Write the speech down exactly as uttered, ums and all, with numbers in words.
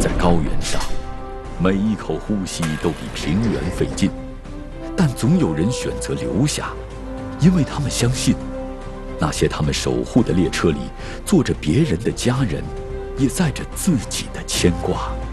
在高原上，每一口呼吸都比平原费劲，但总有人选择留下，因为他们相信，那些他们守护的列车里，坐着别人的家人，也载着自己的牵挂。